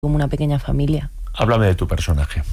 como una pequeña familia. Háblame de tu personaje.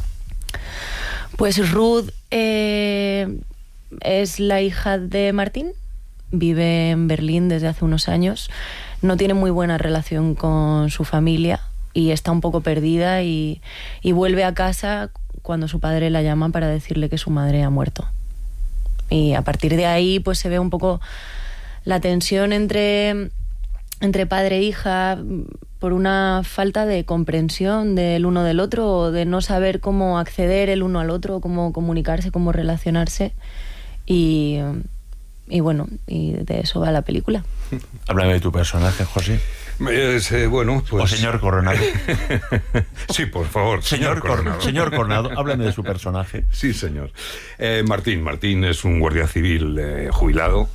Pues Ruth es la hija de Martín, vive en Berlín desde hace unos años, no tiene muy buena relación con su familia y está un poco perdida y vuelve a casa cuando su padre la llama para decirle que su madre ha muerto. Y a partir de ahí pues se ve un poco la tensión entre padre e hija por una falta de comprensión del uno del otro, o de no saber cómo acceder el uno al otro, cómo comunicarse, cómo relacionarse. Y bueno, y de eso va la película. Háblame de tu personaje, José. Bueno, pues... O señor Coronado. Sí, por favor. Señor Coronado, háblame de su personaje. Sí, señor. Martín es un guardia civil jubilado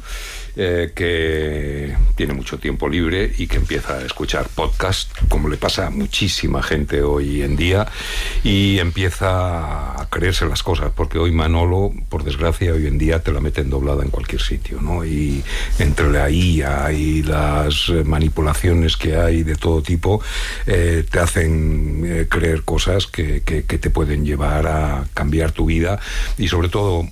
que tiene mucho tiempo libre y que empieza a escuchar podcast, como le pasa a muchísima gente hoy en día, y empieza a creerse las cosas, porque hoy Manolo, por desgracia, hoy en día te la meten doblada en cualquier sitio, ¿no? Y entre la IA y las manipulaciones que hay de todo tipo, te hacen creer cosas que te pueden llevar a cambiar tu vida. Y sobre todo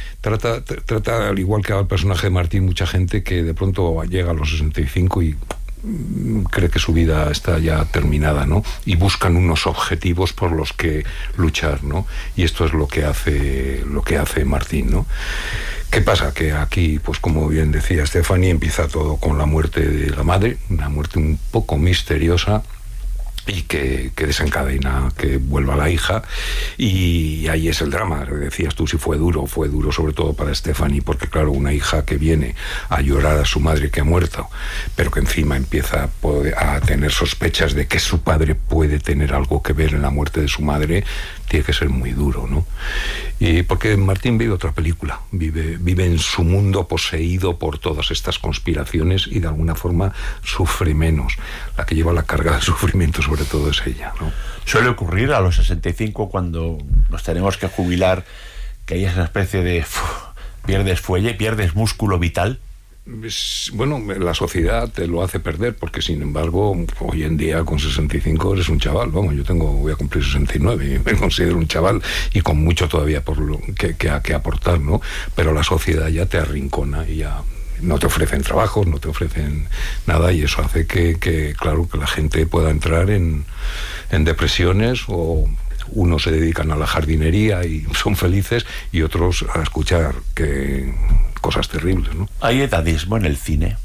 trata, al igual que al personaje de Martín, mucha gente que de pronto llega a los 65 y cree que su vida está ya terminada, ¿no? Y buscan unos objetivos por los que luchar, ¿no? Y esto es lo que hace Martín, ¿no? ¿Qué pasa? Que aquí, pues como bien decía Stephanie, empieza todo con la muerte de la madre, una muerte un poco misteriosa, y que desencadena que vuelva la hija, y ahí es el drama. Decías tú si fue duro sobre todo para Stephanie, porque claro, una hija que viene a llorar a su madre que ha muerto, pero que encima empieza a tener sospechas de que su padre puede tener algo que ver en la muerte de su madre, tiene que ser muy duro, ¿no? Y porque Martín vive otra película, vive en su mundo poseído por todas estas conspiraciones, y de alguna forma sufre menos. La que lleva la carga del sufrimiento sobre todo es ella, ¿no? Suele ocurrir a los 65, cuando nos tenemos que jubilar, que hay esa especie de pierdes fuelle, pierdes músculo vital. Bueno, la sociedad te lo hace perder, porque sin embargo hoy en día con 65 eres un chaval. Vamos, voy a cumplir 69 y me considero un chaval y con mucho todavía por lo que aportar, ¿no? Pero la sociedad ya te arrincona y ya no te ofrecen trabajos, no te ofrecen nada, y eso hace que claro, que la gente pueda entrar en depresiones, o unos se dedican a la jardinería y son felices, y otros a escuchar cosas terribles, ¿no? ¿Hay edadismo en el cine?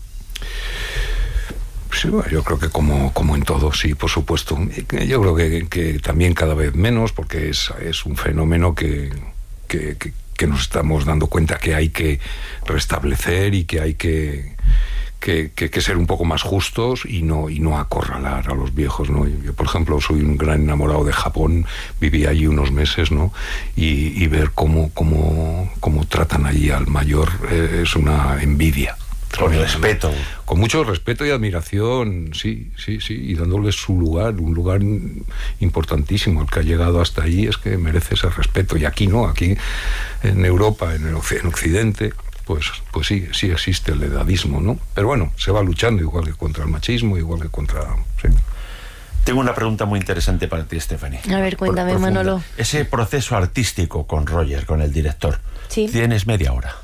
Sí, bueno, yo creo que como en todo, sí, por supuesto. Yo creo que también cada vez menos, porque es un fenómeno que nos estamos dando cuenta que hay que restablecer, y que hay que ser un poco más justos y no acorralar a los viejos, ¿no? Yo, por ejemplo, soy un gran enamorado de Japón, viví allí unos meses, ¿no? Y ver cómo tratan allí al mayor es una envidia. Con respeto. Con mucho respeto y admiración, sí, y dándoles su lugar, un lugar importantísimo. El que ha llegado hasta allí es que merece ese respeto, y aquí no, aquí en Europa, en Occidente, pues sí existe el edadismo, ¿no? Pero bueno, se va luchando, igual que contra el machismo, igual que contra... Sí. Tengo una pregunta muy interesante para ti, Stephanie. A ver, cuéntame, Manolo. Ese proceso artístico con Roger, con el director, ¿sí? Tienes media hora.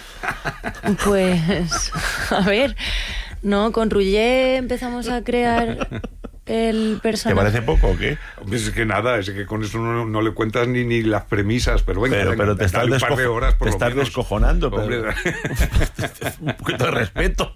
Pues, a ver, no, con Roger empezamos a crear el personaje. ¿Te parece poco o qué? Es que nada, es que con eso no le cuentas ni las premisas, pero venga, pero te estás, un par de horas por te estás descojonando, hombre. Pero... un poquito de respeto.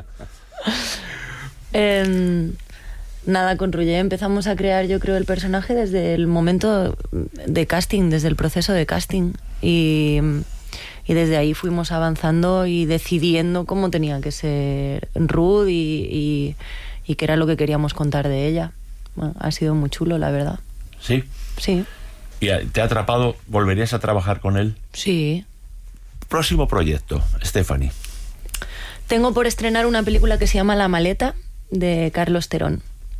Nada, con Roger empezamos a crear, yo creo, el personaje desde el momento de casting, desde el proceso de casting, y desde ahí fuimos avanzando y decidiendo cómo tenía que ser Ruth y qué era lo que queríamos contar de ella. Bueno, ha sido muy chulo, la verdad. ¿Sí? Sí. ¿Y te ha atrapado? ¿Volverías a trabajar con él? Sí. Próximo proyecto, Stephanie. Tengo por estrenar una película que se llama La maleta, de Carlos Terón.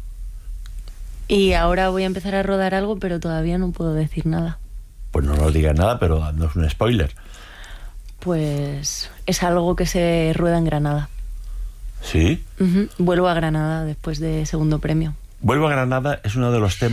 Y ahora voy a empezar a rodar algo, pero todavía no puedo decir nada. Pues no nos digas nada, pero haznos un spoiler. Pues es algo que se rueda en Granada. ¿Sí? Vuelvo a Granada después de segundo premio. Vuelvo a Granada es uno de los temas